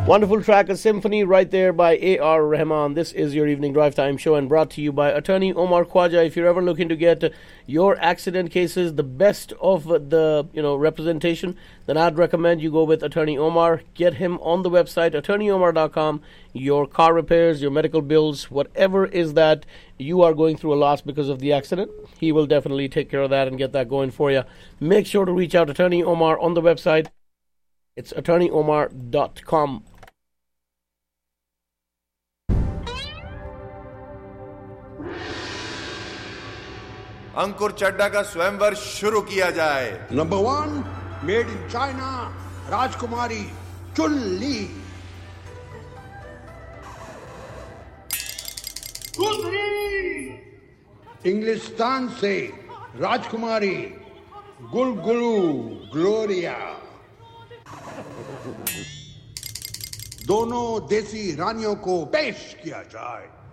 Wonderful track, a symphony right there by A.R. Rahman. This is your evening drive time show and brought to you by Attorney Omar Khwaja. If you're ever looking to get your accident cases the best of the representation, then I'd recommend you go with Attorney Omar. Get him on the website attorneyomar.com. Your car repairs, your medical bills, whatever is that you are going through a loss because of the accident, he will definitely take care of that and get that going for you. Make sure to reach out to Attorney Omar on the website. It's attorneyomar.com. अंकुर चड्डा का स्वयंवर शुरू किया जाए। Number 1 made in China राजकुमारी चुन ली। इंग्लिस्तान से राजकुमारी गुलगुलू Gloria. दोनों देसी रानियों को पेश किया जाए।